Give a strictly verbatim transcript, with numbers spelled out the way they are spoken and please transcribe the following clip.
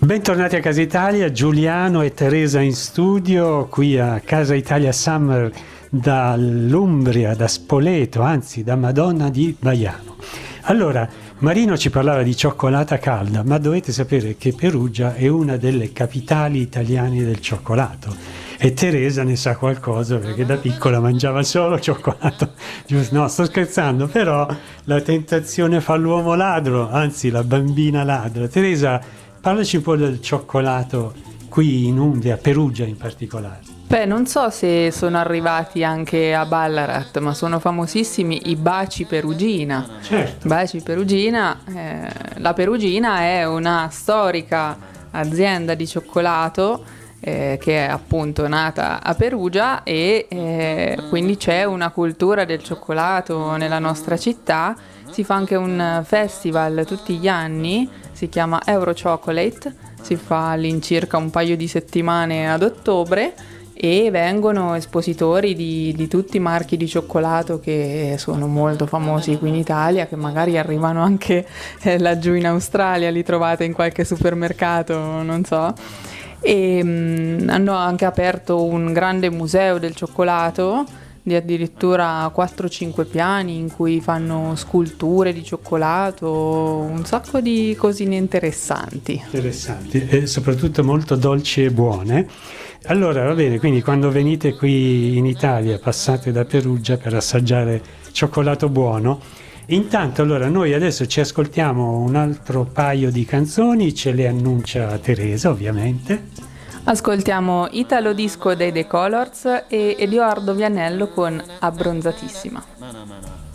Bentornati a Casa Italia, Giuliano e Teresa in studio, qui a Casa Italia Summer dall'Umbria, da Spoleto, anzi da Madonna di Baiano. Allora, Marino ci parlava di cioccolata calda, ma dovete sapere che Perugia è una delle capitali italiane del cioccolato e Teresa ne sa qualcosa perché da piccola mangiava solo cioccolato. No, sto scherzando, però la tentazione fa l'uomo ladro, anzi la bambina ladra. Teresa, parlaci un po' del cioccolato qui in Umbria, Perugia in particolare. Beh, non so se sono arrivati anche a Ballarat, ma sono famosissimi i Baci Perugina. Certo. Baci Perugina, eh, la Perugina è una storica azienda di cioccolato eh, che è appunto nata a Perugia e eh, quindi c'è una cultura del cioccolato nella nostra città. Si fa anche un festival tutti gli anni, si chiama Euro Chocolate, si fa all'incirca un paio di settimane ad ottobre e vengono espositori di, di tutti i marchi di cioccolato che sono molto famosi qui in Italia, che magari arrivano anche eh, laggiù in Australia, li trovate in qualche supermercato, non so. E mh, hanno anche aperto un grande museo del cioccolato di addirittura quattro cinque piani in cui fanno sculture di cioccolato, un sacco di cosine interessanti. Interessanti e soprattutto molto dolci e buone. Allora, va bene, quindi quando venite qui in Italia passate da Perugia per assaggiare cioccolato buono. Intanto, allora, noi adesso ci ascoltiamo un altro paio di canzoni, ce le annuncia Teresa, ovviamente. Ascoltiamo Italo Disco dei The Colors e Edoardo Vianello con Abbronzatissima.